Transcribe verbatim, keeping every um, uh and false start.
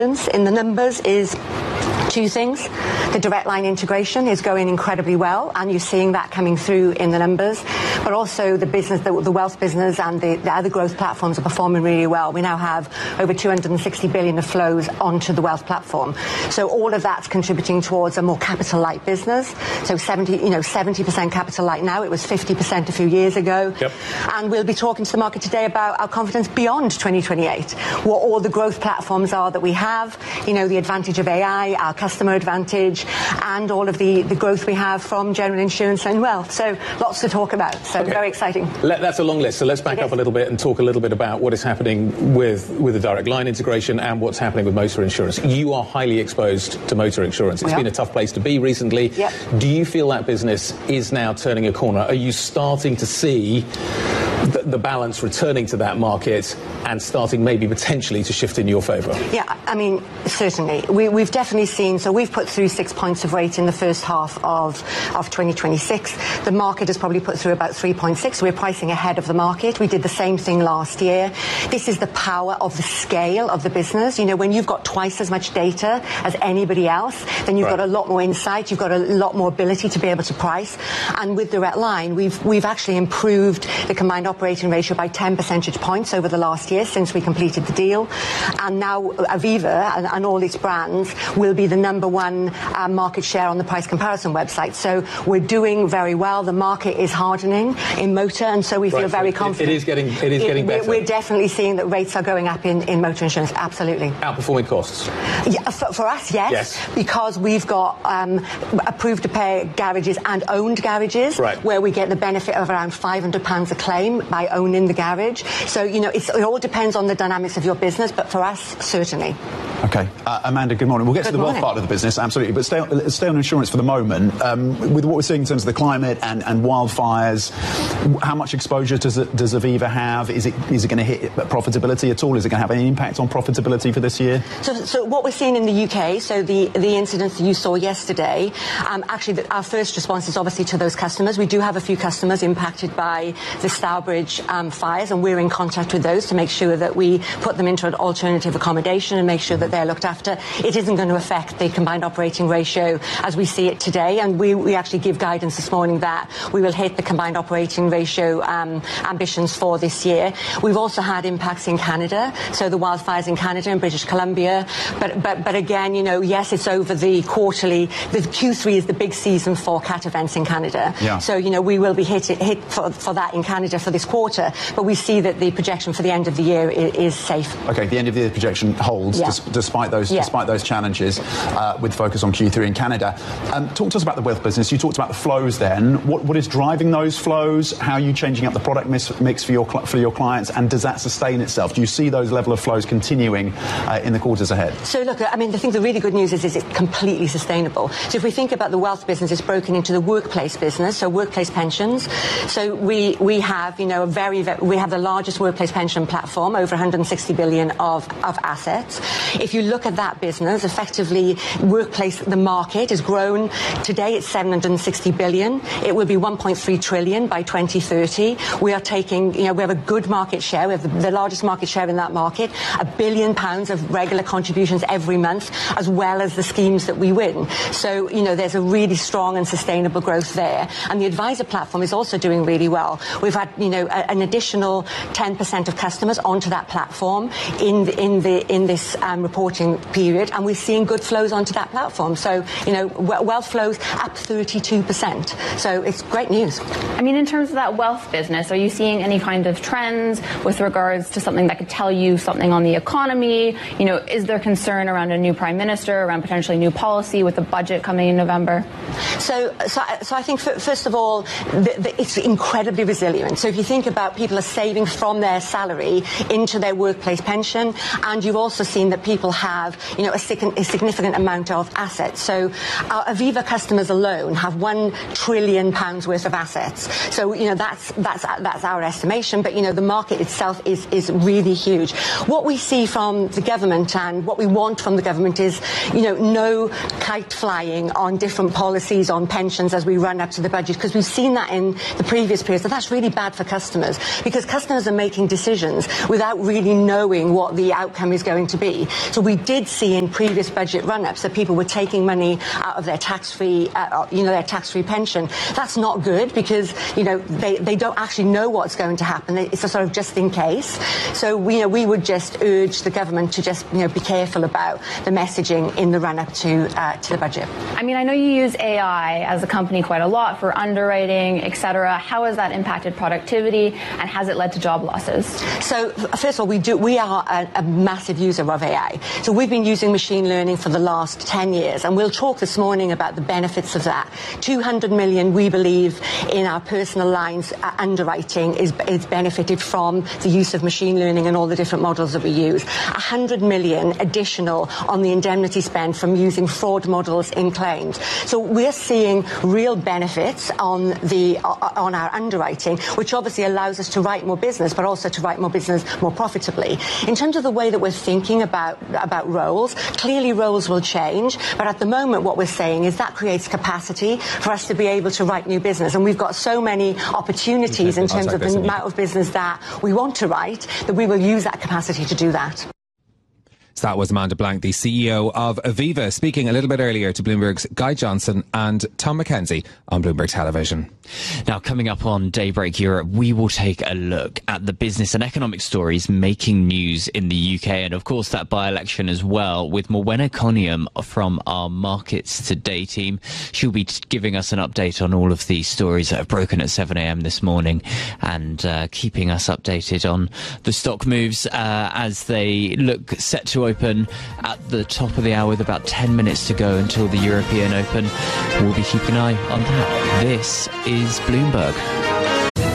in the numbers is two things. The Direct Line integration is going incredibly well, and you're seeing that coming through in the numbers. But also the business, the, the wealth business and the, the other growth platforms are performing really well. We now have over two hundred sixty billion of flows onto the wealth platform. So all of that's contributing towards a more capital light business. So seventy, you know, seventy percent capital light now. It was fifty percent a few years ago. Yep. And we'll be talking to the market today about our confidence beyond twenty twenty-eight. What all the growth platforms are that we have. You know, the advantage of A I, our customer advantage, and all of the, the growth we have from general insurance and wealth. So lots to talk about. So okay. Very exciting. Let, that's a long list. So let's back up a little bit and talk a little bit about what is happening with, with the Direct Line integration and what's happening with motor insurance. You are highly exposed to motor insurance. It's been a tough place to be recently. Yep. Do you feel that business is now turning a corner? Are you starting to see the, the balance returning to that market and starting maybe potentially to shift in your favour? Yeah, I mean, certainly. We, we've definitely seen, so we've put through six points of rate in the first half of, of twenty twenty-six. The market has probably put through about three point six. We're pricing ahead of the market. We did the same thing last year. This is the power of the scale of the business. You know, when you've got twice as much data as anybody else, then you've right. got a lot more insight. You've got a lot more ability to be able to price. And with Direct Line, we've, we've actually improved the combined operating ratio by ten percentage points over the last year since we completed the deal. And now Aviva and, and all its brands will be the number one uh, market share on the price comparison website. So we're doing very well. The market is hardening in motor, and so we feel right, very so confident. It is getting, it is it, getting better. We're, we're definitely seeing that rates are going up in, in motor insurance, absolutely. Outperforming costs? Yeah, for, for us, yes, yes. Because we've got um, approved to pay garages and owned garages, right. where we get the benefit of around five hundred pounds a claim by owning the garage. So, you know, it's, it all depends on the dynamics of your business, but for us, certainly. Okay. Uh, Amanda, good morning. We'll get good to the morning. wealth part of the business, absolutely, but stay on, stay on insurance for the moment. Um, with what we're seeing in terms of the climate and, and wildfires, how much exposure does, it, does Aviva have? Is it is it going to hit profitability at all? Is it going to have any impact on profitability for this year? So, so what we're seeing in the U K, so the, the incidents that you saw yesterday, um, actually the, our first response is obviously to those customers. We do have a few customers impacted by the Stourbridge um, fires, and we're in contact with those to make sure that we put them into an alternative accommodation and make sure that they're looked after. It isn't going to affect the combined operating ratio as we see it today, and we, we actually give guidance this morning that we will hit the combined operating ratio um, ambitions for this year. We've also had impacts in Canada, so the wildfires in Canada and British Columbia, but but but again, you know, yes, it's over the quarterly. The Q three is the big season for cat events in Canada, yeah. So you know we will be hit hit for, for that in Canada for this quarter, but we see that the projection for the end of the year is, is safe. Okay, the end of the year projection holds yeah. des- despite those yeah. despite those challenges, uh, with focus on Q three in Canada. Um, talk to us about the wealth business. You talked about the flows. Then, what what is driving those flows? How are you changing up the product mix, mix for your cl- for your clients, and does that sustain itself? Do you see those level of flows continuing uh, in the quarters ahead? So look, I mean, I think the really good news is, is it's completely sustainable. So if we think about the wealth business, it's broken into the workplace business, so workplace pensions. So we we have, you know, a very, very we have the largest workplace pension platform, over one hundred sixty billion of, of assets. If you look at that business, effectively, workplace, the market has grown. Today it's seven hundred sixty billion. It will be one point three trillion by twenty thirty. We are taking, you know, we have a good market share. We have the, the largest market share in that market, a billion pounds of regular contributions every month, as well as the schemes that we win. So, you know, there's a really strong and sustainable growth there. And the advisor platform is also doing really well. We've had, you know, a, an additional ten percent of customers onto that platform in the, in the in this um, reporting period, and we're seeing good flows onto that platform. So, you know, wealth flows up thirty-two percent. So it's great news. I mean, in terms of that wealth business, are you seeing any kind of trends with regards to something that could tell you something on the economy? You know, is there concern around a new prime minister, around potentially new policy with the budget coming in November? So, so, so I think, first of all, the, the, it's incredibly resilient. So if you think about people are saving from their salary into their workplace pension, and you've also seen that people have, you know, a, sig- a significant amount of assets. So our Aviva customers alone have one trillion pounds worth of assets. So, you know, that's that's that's our estimation. But, you know, the market itself is is really huge. What we see from the government and what we want from the government is, you know, no kite flying on different policies on pensions as we run up to the budget, because we've seen that in the previous periods. So that's really bad for customers, because customers are making decisions without really knowing what the outcome is going to be. So we did see in previous budget run-ups that people were taking money out of their tax-free, uh, you know, their tax-free pension. That's not good because, you know, they, they don't actually know what's going to happen. It's a sort of just in case. So we, you know, we would just urge the government to just, you know, be careful about the messaging in the run-up to uh, to the budget. I mean, I know you use A I as a company quite a lot for underwriting, et cetera. How has that impacted productivity, and has it led to job losses? So, first of all, we do we are a, a massive user of A I. So we've been using machine learning for the last ten years, and we'll talk this morning about the benefits of that. two hundred million, we believe, in our personal lines uh, underwriting is, is benefited from the use of machine learning and all the different models that we use. one hundred million additional on the indemnity spend from using fraud models in claims. So we're seeing real benefits on the uh, on our underwriting, which obviously allows us to write more business, but also to write more business more profitably. In terms of the way that we're thinking about about roles, clearly roles will change, but at the moment what we're saying is that creates capacity for us to be able to write new business, and we've got so many opportunities in terms of the amount of business that we want to write that we will use that capacity to do that. So that was Amanda Blank, the C E O of Aviva, speaking a little bit earlier to Bloomberg's Guy Johnson and Tom McKenzie on Bloomberg Television. Now, coming up on Daybreak Europe, we will take a look at the business and economic stories making news in the U K, and of course that by-election as well, with Morwenna Coniam from our Markets Today team. She'll be giving us an update on all of the stories that have broken at seven a m this morning, and uh, keeping us updated on the stock moves uh, as they look set to open at the top of the hour with about ten minutes to go until the European Open. We'll be keeping an eye on that. This is Bloomberg.